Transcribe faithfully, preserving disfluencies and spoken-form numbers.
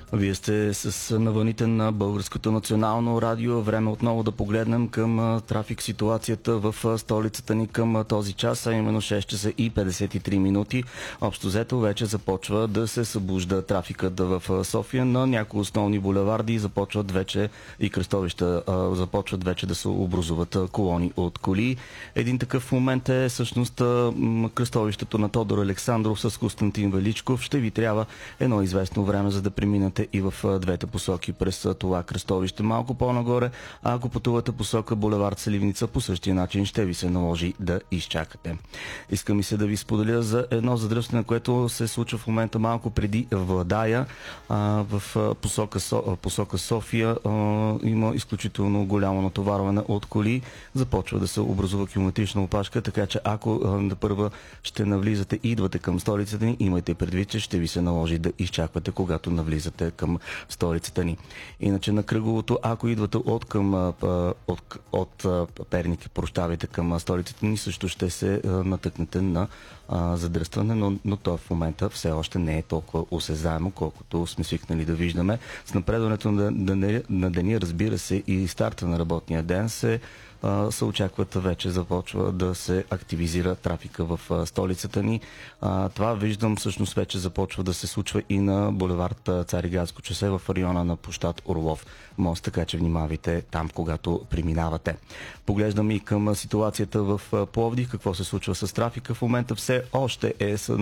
Вие сте с навъните на Българското национално радио. Време отново да погледнем към трафик ситуацията в столицата ни към този час, а именно шест часа и петдесет и три минути. Общо взето вече започва да се събужда трафикът в София. На някои основни булеварди започват вече и кръстовища започват вече да се образуват колони от коли. Един такъв момент е всъщност кръстовището на Тодор Александров с Константин Величков. Ще ви трябва едно известно време, за да преминете и в двете посоки през това кръстовище. Малко по-нагоре, а ако пътувате посока булевард Сливница, по същия начин ще ви се наложи да изчакате. Искам и се да ви споделя за едно задръстване, което се случва в момента малко преди Владая. В посока, посока София има изключително голямо натоварване от коли. Започва да се образува километрична опашка, така че ако на първа ще навлизате и идвате към столицата ни, имайте предвид, че ще ви се наложи да изчаквате, когато навлизате към столицата ни. Иначе на кръговото, ако идвате от към от, от, от Перник, прощавайте, към столицата ни, също ще се натъкнете на а, задръстване, но, но то в момента все още не е толкова осезаемо, колкото сме свикнали да виждаме. С напредването на, на, на деня, разбира се, и старта на работния ден се се очакват, вече започва да се активизира трафика в столицата ни. Това виждам всъщност вече започва да се случва и на булевард Цариградско шосе в района на площад Орлов мост, така че внимавайте там, когато преминавате. Поглеждам и към ситуацията в Пловдив, какво се случва с трафика. В момента все още е